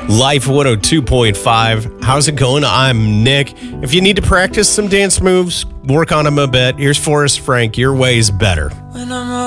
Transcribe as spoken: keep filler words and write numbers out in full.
Life one oh two point five. How's it going? I'm Nick. If you need to practice some dance moves, work on them a bit, here's Forrest Frank. Your way's better. When I'm